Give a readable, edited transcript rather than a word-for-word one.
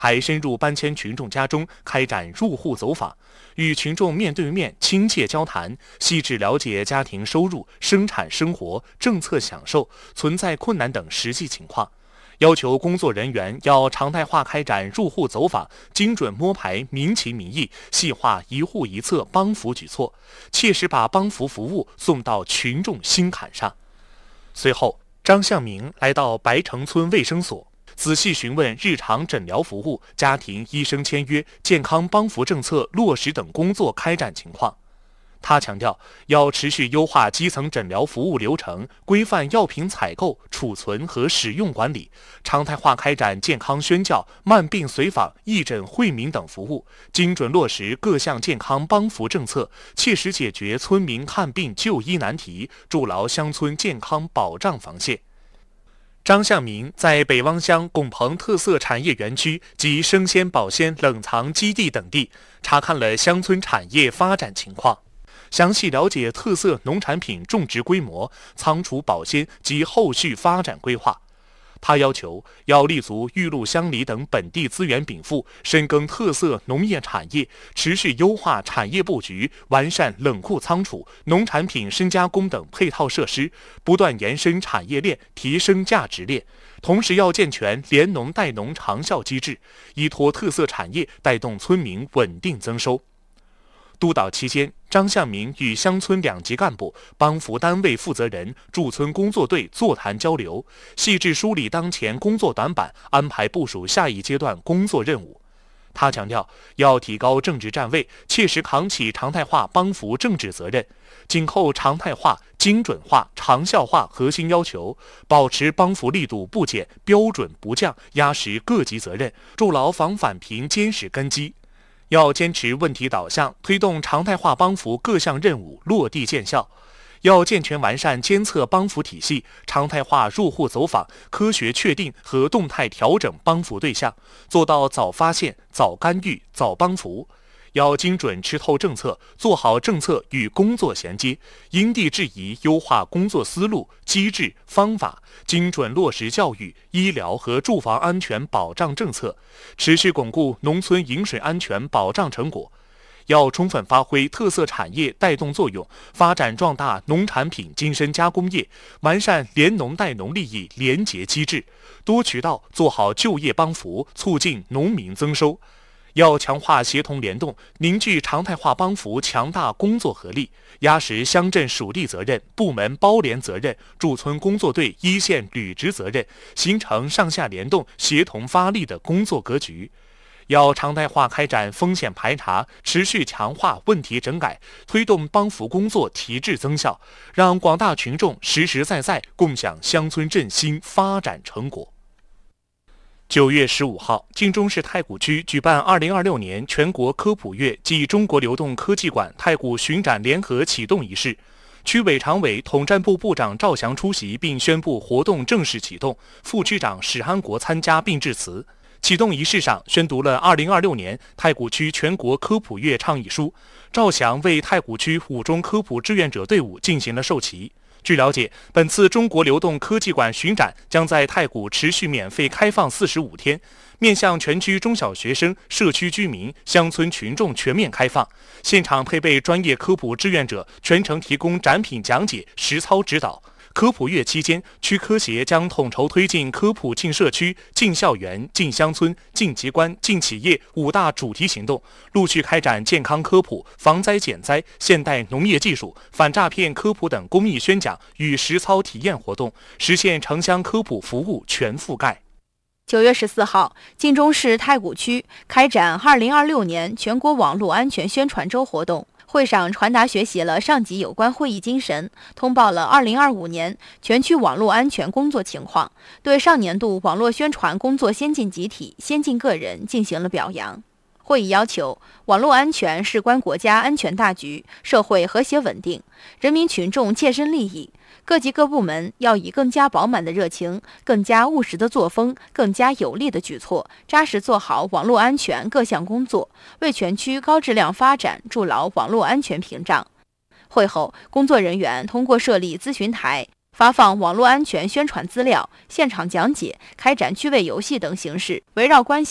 还深入搬迁群众家中，开展入户走访，与群众面对面亲切交谈，细致了解家庭收入、生产生活、政策享受、存在困难等实际情况。要求工作人员要常态化开展入户走访，精准摸排民情民意，细化一户一策帮扶举措，切实把帮扶服务送到群众心坎上。随后，张向明来到白城村卫生所，仔细询问日常诊疗服务、家庭医生签约、健康帮扶政策落实等工作开展情况。他强调，要持续优化基层诊疗服务流程，规范药品采购、储存和使用管理，常态化开展健康宣教、慢病随访、义诊惠民等服务，精准落实各项健康帮扶政策，切实解决村民看病就医难题，筑牢乡村健康保障防线。张向明在北汪乡拱棚特色产业园区及生鲜保鲜冷藏基地等地查看了乡村产业发展情况，详细了解特色农产品种植规模、仓储保鲜及后续发展规划。他要求要立足玉鹿乡里等本地资源禀赋，深耕特色农业产业，持续优化产业布局，完善冷库仓储、农产品深加工等配套设施，不断延伸产业链，提升价值链。同时要健全联农带农长效机制，依托特色产业带动村民稳定增收。督导期间，张向明与乡村2级干部、帮扶单位负责人、驻村工作队座谈交流，细致梳理当前工作短板，安排部署下一阶段工作任务。他强调，要提高政治站位，切实扛起常态化帮扶政治责任，紧扣常态化、精准化、长效化核心要求，保持帮扶力度不减、标准不降，压实各级责任，筑牢防反贫坚实根基。要坚持问题导向，推动常态化帮扶各项任务落地见效。要健全完善监测帮扶体系，常态化入户走访，科学确定和动态调整帮扶对象，做到早发现、早干预、早帮扶。要精准吃透政策，做好政策与工作衔接，因地制宜优化工作思路、机制、方法，精准落实教育、医疗和住房安全保障政策，持续巩固农村饮水安全保障成果。要充分发挥特色产业带动作用，发展壮大农产品精深加工业，完善联农带农利益联结机制，多渠道做好就业帮扶，促进农民增收。要强化协同联动，凝聚常态化帮扶强大工作合力，压实乡镇属地责任、部门包联责任、驻村工作队一线履职责任，形成上下联动、协同发力的工作格局。要常态化开展风险排查，持续强化问题整改，推动帮扶工作提质增效，让广大群众实实在在共享乡村振兴发展成果。9月15号，晋中市太谷区举办2026年全国科普月暨中国流动科技馆太谷巡展联合启动仪式。区委常委、统战部部长赵翔出席并宣布活动正式启动，副区长史安国参加并致辞。启动仪式上宣读了2026年太谷区全国科普月倡议书，赵翔为太谷区5中科普志愿者队伍进行了授旗。据了解，本次中国流动科技馆巡展将在太谷持续免费开放45天，面向全区中小学生、社区居民、乡村群众全面开放。现场配备专业科普志愿者，全程提供展品讲解、实操指导。科普月期间，区科协将统筹推进科普进社区、进校园、进乡村、进机关、进企业5大主题行动，陆续开展健康科普、防灾减灾、现代农业技术、反诈骗科普等公益宣讲与实操体验活动，实现城乡科普服务全覆盖。 9月14号，晋中市太谷区开展2026年全国网络安全宣传周活动。会上传达学习了上级有关会议精神，通报了2025年全区网络安全工作情况，对上年度网络宣传工作先进集体、先进个人进行了表扬。会议要求，网络安全事关国家安全大局、社会和谐稳定、人民群众切身利益。各级各部门要以更加饱满的热情、更加务实的作风、更加有力的举措，扎实做好网络安全各项工作，为全区高质量发展筑牢网络安全屏障。会后，工作人员通过设立咨询台、发放网络安全宣传资料、现场讲解、开展趣味游戏等形式，围绕关系